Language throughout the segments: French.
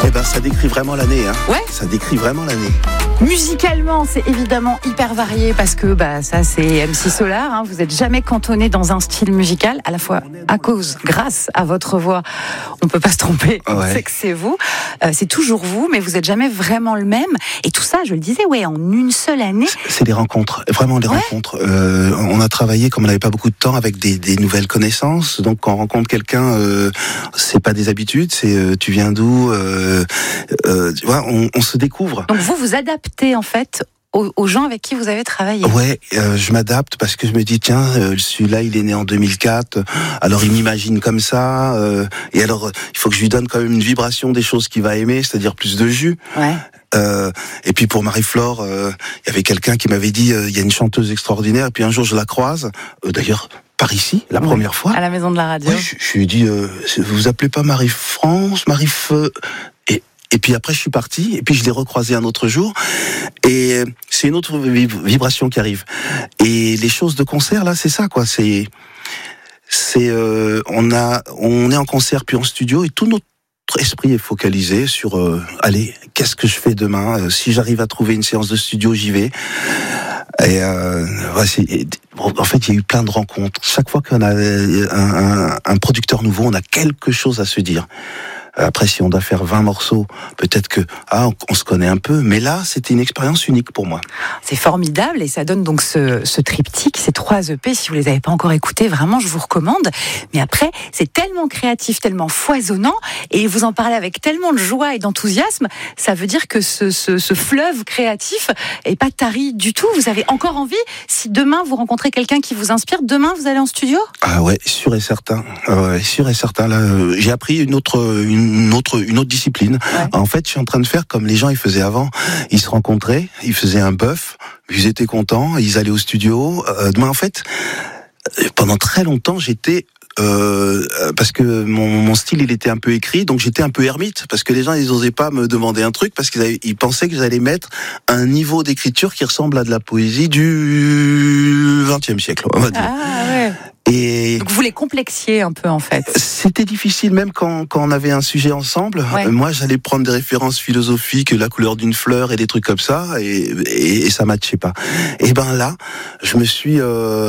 Eh ben, ça décrit vraiment l'année. Hein. Ouais. Ça décrit vraiment l'année. Musicalement, c'est évidemment hyper varié parce que ça, c'est MC Solar. Hein. Vous n'êtes jamais cantonné dans un style musical, à la fois grâce à votre voix. On ne peut pas se tromper. Ouais. On sait que c'est vous. C'est toujours vous, mais vous n'êtes jamais vraiment le même. Et tout ça, je le disais, en une seule année. C'est des rencontres, vraiment des rencontres. On a travaillé, comme on n'avait pas beaucoup de temps, avec des nouvelles connaissances. Donc, quand on rencontre quelqu'un, c'est pas des habitudes, c'est tu viens d'où tu vois, on se découvre. Donc, vous adaptez, en fait, aux gens avec qui vous avez travaillé. Ouais, je m'adapte parce que je me dis tiens, celui-là il est né en 2004, alors il m'imagine comme ça, et alors il faut que je lui donne quand même une vibration des choses qu'il va aimer, c'est-à-dire plus de jus. Ouais. Et puis pour Marie-Flore, il y avait quelqu'un qui m'avait dit il y a une chanteuse extraordinaire, et puis un jour je la croise, d'ailleurs par ici, la première fois. À la maison de la radio. Ouais, je lui ai dit vous appelez pas Marie-France, Marie-Feu. Et puis après, je suis parti, et puis je l'ai recroisé un autre jour, et c'est une autre vibration qui arrive. Et les choses de concert, là, c'est ça, quoi. On est en concert puis en studio, et tout notre esprit est focalisé sur, allez, qu'est-ce que je fais demain? Si j'arrive à trouver une séance de studio, j'y vais. Et en fait, il y a eu plein de rencontres. Chaque fois qu'on a un producteur nouveau, on a quelque chose à se dire. Après, si on doit faire 20 morceaux, peut-être que on se connaît un peu. Mais là, c'était une expérience unique pour moi. C'est formidable et ça donne donc ce triptyque, ces 3 EP. Si vous les avez pas encore écoutés, vraiment, je vous recommande. Mais après, c'est tellement créatif, tellement foisonnant, et vous en parlez avec tellement de joie et d'enthousiasme. Ça veut dire que ce fleuve créatif est pas tari du tout. Vous avez encore envie. Si demain vous rencontrez quelqu'un qui vous inspire, demain vous allez en studio? Ah ouais, sûr et certain. Sûr et certain. Là, j'ai appris une autre discipline. Ouais. En fait, je suis en train de faire comme les gens ils faisaient avant. Ils se rencontraient, ils faisaient un bœuf, ils étaient contents, ils allaient au studio. En fait, pendant très longtemps, j'étais parce que mon style il était un peu écrit, donc j'étais un peu ermite parce que les gens ils osaient pas me demander un truc parce qu'ils pensaient que j'allais mettre un niveau d'écriture qui ressemble à de la poésie du XXe siècle, on va dire. Ah ouais. Et donc vous les complexiez un peu en fait. C'était difficile même quand on avait un sujet ensemble. Ouais. Moi j'allais prendre des références philosophiques, la couleur d'une fleur et des trucs comme ça, et ça matchait pas. Et ben là, je me suis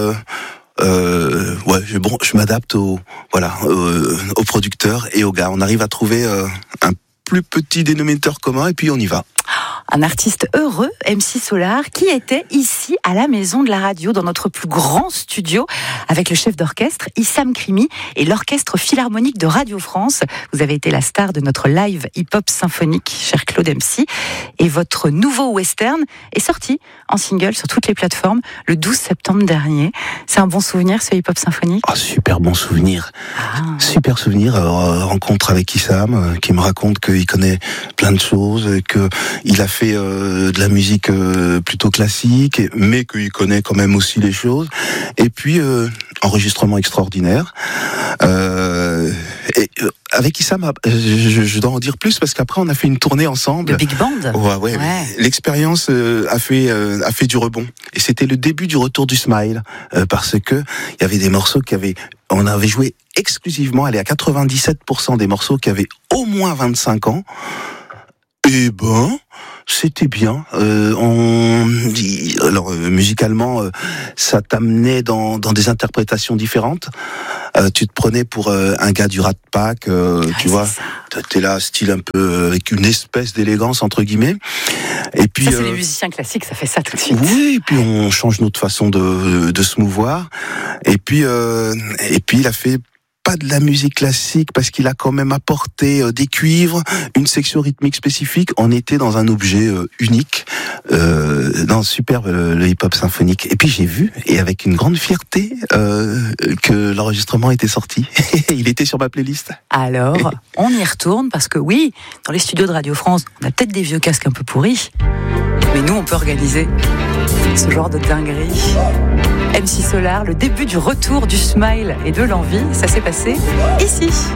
je m'adapte au producteur et aux gars. On arrive à trouver un plus petit dénominateur commun et puis on y va. Un artiste heureux, MC Solar, qui était ici à la maison de la radio, dans notre plus grand studio, avec le chef d'orchestre Issam Krimi et l'orchestre philharmonique de Radio France. Vous avez été la star de notre live hip-hop symphonique, cher Claude MC. Et votre nouveau western est sorti en single sur toutes les plateformes le 12 septembre dernier. C'est un bon souvenir, ce hip-hop symphonique? Super bon souvenir. Super souvenir. Rencontre avec Issam, qui me raconte qu'il connaît plein de choses, qu'il a fait de la musique plutôt classique, mais qu'il connaît quand même aussi les choses. Et puis, enregistrement extraordinaire. Avec Issam, je dois en dire plus parce qu'après on a fait une tournée ensemble. Le Big Band. Ouais. L'expérience a fait du rebond. Et c'était le début du retour du Smile, parce que il y avait des morceaux on avait joué exclusivement, à 97% des morceaux qui avaient au moins 25 ans. Et c'était bien. Musicalement, ça t'amenait dans des interprétations différentes. Tu te prenais pour un gars du Rat Pack, tu vois. T'es là, style un peu avec une espèce d'élégance entre guillemets. Et puis ça, c'est les musiciens classiques, ça fait ça tout de suite. Oui, et puis on change notre façon de se mouvoir. Et puis il a fait pas de la musique classique parce qu'il a quand même apporté des cuivres, une section rythmique spécifique. On était dans un objet unique, superbe, le hip-hop symphonique. Et puis j'ai vu, et avec une grande fierté, que l'enregistrement était sorti. Il était sur ma playlist. Alors, on y retourne parce que oui, dans les studios de Radio France, on a peut-être des vieux casques un peu pourris, mais nous on peut organiser ce genre de dinguerie. MC Solar, le début du retour du Smile et de l'envie, ça s'est passé ici.